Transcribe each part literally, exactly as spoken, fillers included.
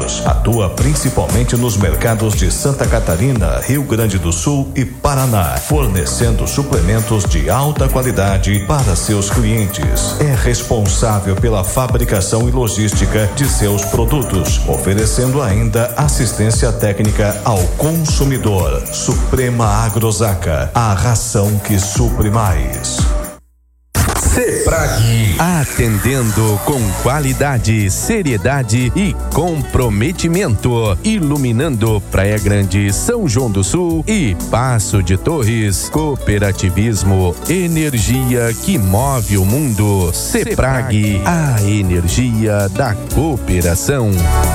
produtos. Atua principalmente nos mercados de Santa Catarina, Rio Grande do Sul e Paraná, fornecendo suplementos de alta qualidade para seus clientes. É responsável pela fabricação e logística de seus produtos, oferecendo ainda assistência técnica ao consumidor. Suprema Agrosaca, a ração que supre mais. CEPRAG, atendendo com qualidade, seriedade e comprometimento, iluminando Praia Grande, São João do Sul e Passo de Torres. Cooperativismo, energia que move o mundo. CEPRAG, a energia da cooperação.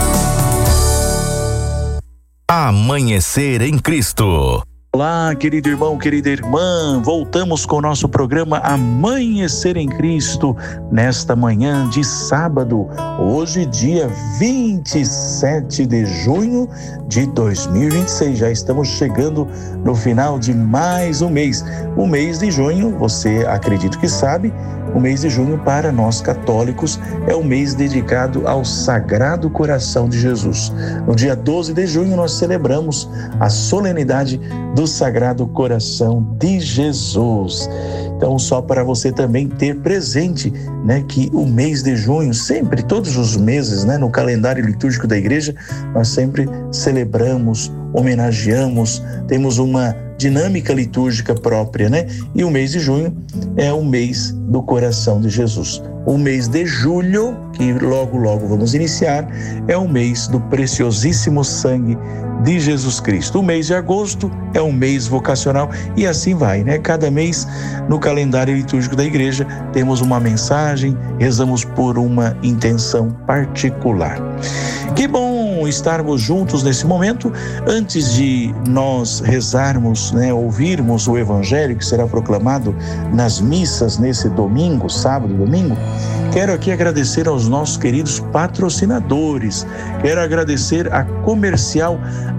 Amanhecer em Cristo. Olá, querido irmão, querida irmã, voltamos com o nosso programa Amanhecer em Cristo, nesta manhã de sábado, hoje dia vinte e sete de junho de dois mil e vinte e seis, já estamos chegando no final de mais um mês, o mês de junho, você acredito que sabe, o mês de junho para nós católicos é o mês dedicado ao Sagrado Coração de Jesus. No dia doze de junho nós celebramos a solenidade do Sagrado Coração de Jesus. Então, só para você também ter presente, né, que o mês de junho, sempre, todos os meses, né, no calendário litúrgico da igreja, nós sempre celebramos, homenageamos, temos uma dinâmica litúrgica própria, né? E o mês de junho é o mês do coração de Jesus. O mês de julho, que logo, logo vamos iniciar, é o mês do preciosíssimo sangue de Jesus Cristo. O mês de agosto é um mês vocacional e assim vai, né? Cada mês no calendário litúrgico da igreja temos uma mensagem, rezamos por uma intenção particular. Que bom estarmos juntos nesse momento. Antes de nós rezarmos, né, ouvirmos o evangelho que será proclamado nas missas nesse domingo, sábado e domingo, quero aqui agradecer aos nossos queridos patrocinadores. Quero agradecer a Comercial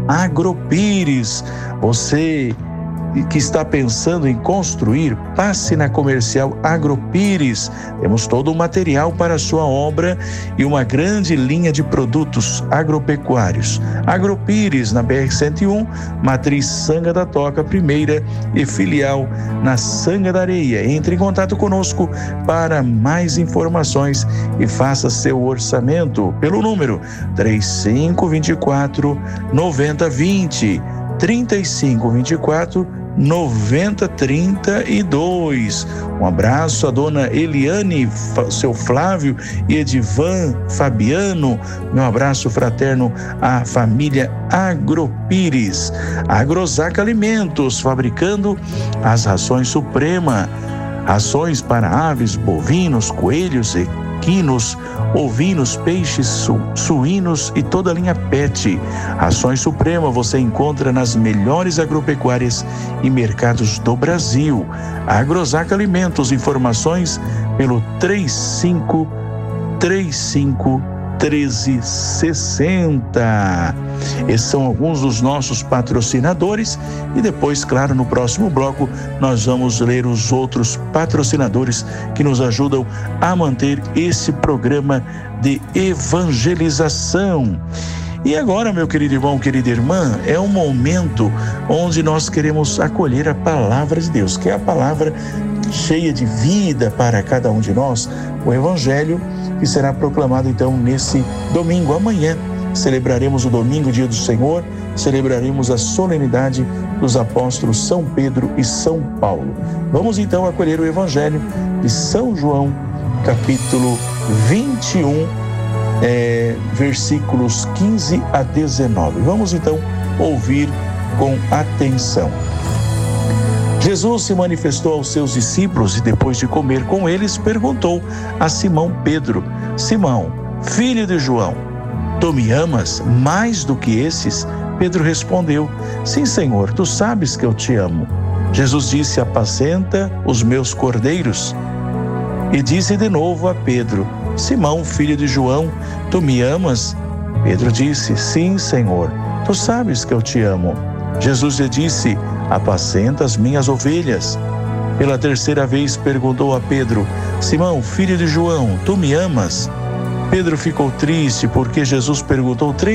Agropires. Você que está pensando em construir, passe na Comercial Agropires. Temos todo o material para a sua obra e uma grande linha de produtos agropecuários. Agropires, na B R cento e um, Matriz Sanga da Toca, primeira e filial na Sanga da Areia. Entre em contato conosco para mais informações e faça seu orçamento pelo número três cinco dois quatro, nove zero dois zero, três cinco dois quatro, nove zero três dois. Um abraço à dona Eliane, seu Flávio e Edivan Fabiano. Meu abraço fraterno à família Agropires. Agrosaca Alimentos, fabricando as rações Suprema. Rações para aves, bovinos, coelhos, equinos, ovinos, peixes, su- suínos e toda a linha pet. Rações Suprema você encontra nas melhores agropecuárias e mercados do Brasil. Agrosaca Alimentos, informações pelo três cinco três cinco, treze sessenta. Esses são alguns dos nossos patrocinadores e depois, claro, no próximo bloco nós vamos ler os outros patrocinadores que nos ajudam a manter esse programa de evangelização. E agora, meu querido irmão, querida irmã, é um momento onde nós queremos acolher a palavra de Deus, que é a palavra cheia de vida para cada um de nós, o evangelho que será proclamado então nesse domingo. Amanhã celebraremos o domingo, dia do Senhor, celebraremos a solenidade dos apóstolos São Pedro e São Paulo. Vamos então acolher o evangelho de São João, capítulo vinte e um, é, versículos quinze a dezenove. Vamos então ouvir com atenção. Jesus se manifestou aos seus discípulos e depois de comer com eles, perguntou a Simão Pedro: Simão, filho de João, tu me amas mais do que esses? Pedro respondeu: sim, Senhor, tu sabes que eu te amo. Jesus disse: apacenta os meus cordeiros. E disse de novo a Pedro: Simão, filho de João, tu me amas? Pedro disse: sim, Senhor, tu sabes que eu te amo. Jesus lhe disse: apacenta as minhas ovelhas. Pela terceira vez perguntou a Pedro: Simão, filho de João, tu me amas? Pedro ficou triste porque Jesus perguntou três